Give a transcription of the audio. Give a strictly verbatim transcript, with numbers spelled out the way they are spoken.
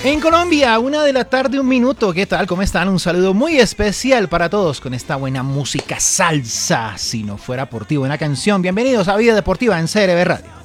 En Colombia, una de la tarde, un minuto. ¿Qué tal? ¿Cómo están? Un saludo muy especial para todos con esta buena música salsa. Si no fuera por ti, buena canción. Bienvenidos a Vida Deportiva en C R B Radio.